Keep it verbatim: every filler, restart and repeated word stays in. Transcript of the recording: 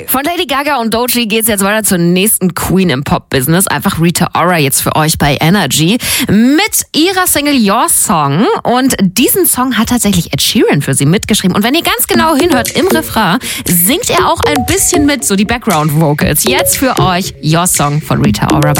Von Lady Gaga und Doechii geht's jetzt weiter zur nächsten Queen im Pop-Business. Einfach Rita Ora jetzt für euch bei Energy mit ihrer Single Your Song. Und diesen Song hat tatsächlich Ed Sheeran für sie mitgeschrieben. Und wenn ihr ganz genau hinhört, im Refrain singt er auch ein bisschen mit, so die Background-Vocals. Jetzt für euch Your Song von Rita Ora bei